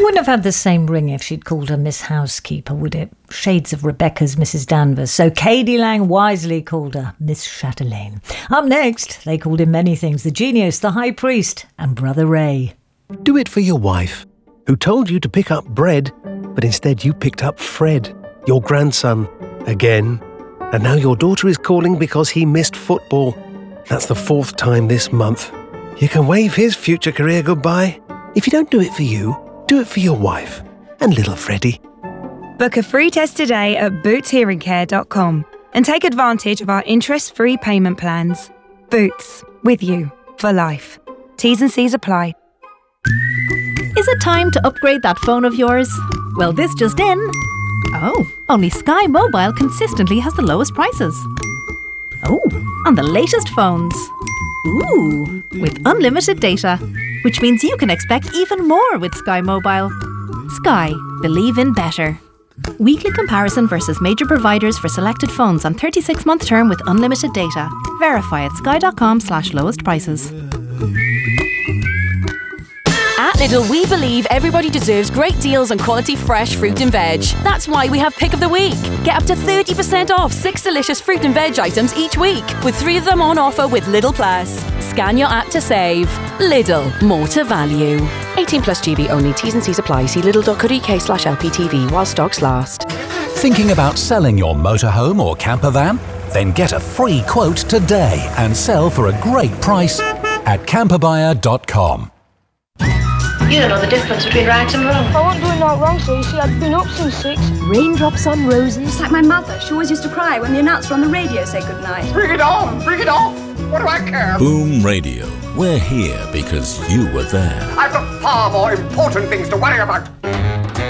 wouldn't have had the same ring if she'd called her Miss Housekeeper, would it? Shades of Rebecca's Mrs. Danvers. So K.D. Lang wisely called her Miss Chatelaine. Up next, they called him many things: the genius, the high priest, and Brother Ray. Do it for your wife, who told you to pick up bread, but instead you picked up Fred, your grandson, again. And now your daughter is calling because he missed football. That's the 4th time this month. You can wave his future career goodbye. If you don't do it for you, do it for your wife and little Freddie. Book a free test today at bootshearingcare.com and take advantage of our interest-free payment plans. Boots, with you for life. T's and C's apply. Is it time to upgrade that phone of yours? Well, this just in. Oh, only Sky Mobile consistently has the lowest prices. Oh, on the latest phones. Ooh, with unlimited data, which means you can expect even more with Sky Mobile. Sky, believe in better. Weekly comparison versus major providers for selected phones on 36-month term with unlimited data. Verify at sky.com/lowest prices. At Lidl, we believe everybody deserves great deals on quality fresh fruit and veg. That's why we have Pick of the Week. Get up to 30% off 6 delicious fruit and veg items each week, with 3 of them on offer with Lidl Plus. Scan your app to save. Lidl, more to value. 18 plus GB only. T's and C's apply. See lidl.co.uk/LPTV while stocks last. Thinking about selling your motorhome or camper van? Then get a free quote today and sell for a great price at camperbuyer.com. You don't know the difference between right and wrong. I wasn't doing no wrong, so you see, I'd been up since 6. Raindrops on roses. It's like my mother. She always used to cry when the announcer on the radio said goodnight. Bring it on! Bring it off! What do I care? Boom Radio. We're here because you were there. I've got far more important things to worry about.